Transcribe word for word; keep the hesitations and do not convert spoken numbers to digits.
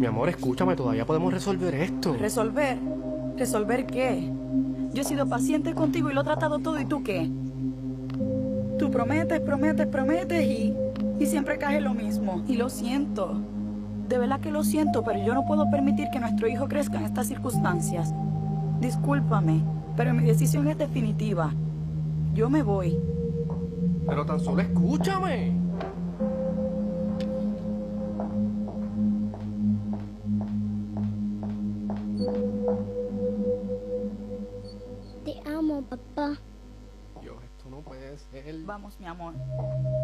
Mi amor, escúchame, todavía podemos resolver esto. ¿Resolver? ¿Resolver qué? Yo he sido paciente contigo y lo he tratado todo, ¿y tú qué? Tú prometes, prometes, prometes y, y siempre caes en lo mismo. Y lo siento. De verdad que lo siento, pero yo no puedo permitir que nuestro hijo crezca en estas circunstancias. Discúlpame, pero mi decisión es definitiva. Yo me voy. Pero tan solo escúchame. Te amo, papá. Dios, esto no puede ser. Vamos, mi amor.